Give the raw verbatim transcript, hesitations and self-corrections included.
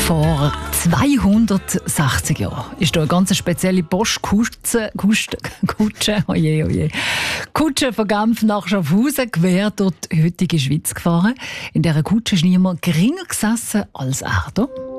Vor zweihundertsechzig Jahren ist da eine ganz spezielle Postkutsche, Kutsche, Kutsche, oje, oje, Kutsche von Genf nach Schaffhausen quer durch die heutige Schweiz gefahren. In dieser Kutsche ist niemand geringer gesessen als er hier.